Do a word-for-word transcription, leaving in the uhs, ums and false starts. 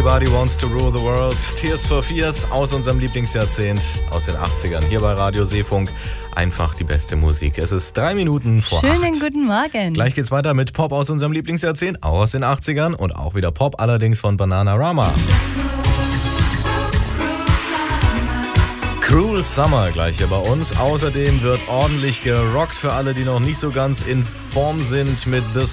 Everybody Wants to Rule the World. Tears for Fears aus unserem Lieblingsjahrzehnt, aus den achtzigern. Hier bei Radio Seefunk. Einfach die beste Musik. Es ist drei Minuten vor acht. Schönen guten Morgen. Gleich geht's weiter mit Pop aus unserem Lieblingsjahrzehnt, auch aus den achtzigern. Und auch wieder Pop, allerdings von Bananarama. Cruel Summer gleich hier bei uns. Außerdem wird ordentlich gerockt für alle, die noch nicht so ganz in Form sind mit The